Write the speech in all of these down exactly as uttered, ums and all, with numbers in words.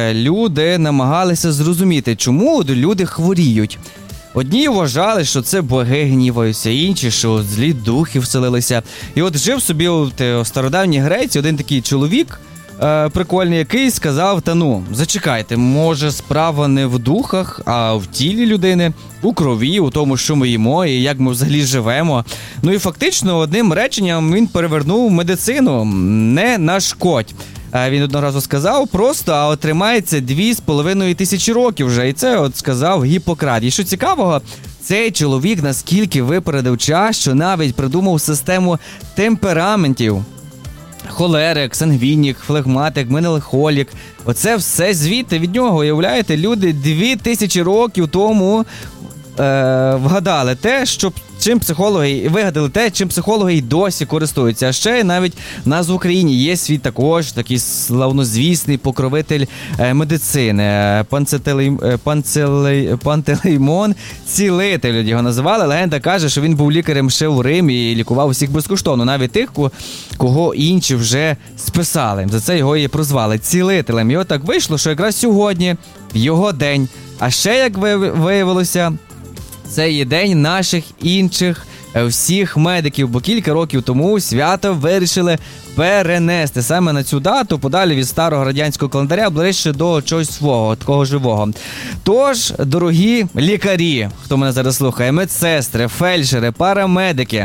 люди намагалися зрозуміти, чому люди хворіють. Одні вважали, що це боги гніваються, інші, що злі духи вселилися. І от жив собі от, у стародавній Греції один такий чоловік, е, прикольний, який сказав, та ну, зачекайте, може справа не в духах, а в тілі людини, у крові, у тому, що ми їмо і як ми взагалі живемо. Ну і фактично одним реченням він перевернув медицину, не нашкодь. Він одного разу сказав просто, а отримається дві з половиною тисячі років вже. І це от сказав Гіппократ. І що цікавого, цей чоловік наскільки випередив час, що навіть придумав систему темпераментів. Холерик, сангвінік, флегматик, меланхолік. Оце все звідти від нього, уявляєте, люди дві тисячі років тому е, вгадали те, що чим психологи вигадали те, чим психологи й досі користуються. А ще навіть в нас в Україні є свій також такий славнозвісний покровитель е, медицини. Панцелей, панцелей, Пантелеймон Цілитель його називали. Легенда каже, що він був лікарем ще у Римі і лікував усіх безкоштовно, навіть тих, кого інші вже списали. За це його і прозвали Цілителем. І от так вийшло, що якраз сьогодні, в його день, а ще, як виявилося, це є день наших інших всіх медиків, бо кілька років тому свято вирішили перенести саме на цю дату, подалі від старого радянського календаря, ближче до чогось свого, такого живого. Тож, дорогі лікарі, хто мене зараз слухає, медсестри, фельдшери, парамедики,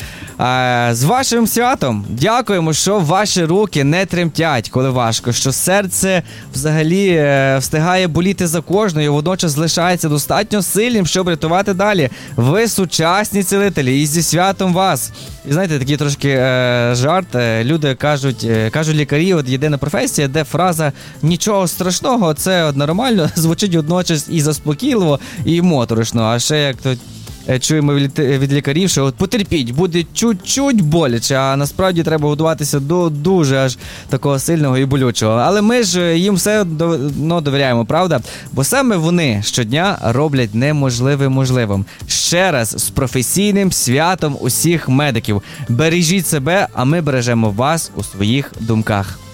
з вашим святом! Дякуємо, що ваші руки не тремтять, коли важко, що серце взагалі е, встигає боліти за кожного і водночас залишається достатньо сильним, щоб рятувати далі. Ви сучасні цілителі, і зі святом вас! І знаєте, такий трошки е, жарт, е, люди кажуть, е, кажуть лікарі, от єдина професія, де фраза «нічого страшного» це от нормально, звучить водночас і заспокійливо, і моторошно, а ще як то чуємо від лікарів, що от потерпіть, буде чуть-чуть боляче, а насправді треба готуватися до дуже аж такого сильного і болючого. Але ми ж їм все одно довіряємо, правда? Бо саме вони щодня роблять неможливе можливим. Ще раз з професійним святом усіх медиків. Бережіть себе, а ми бережемо вас у своїх думках.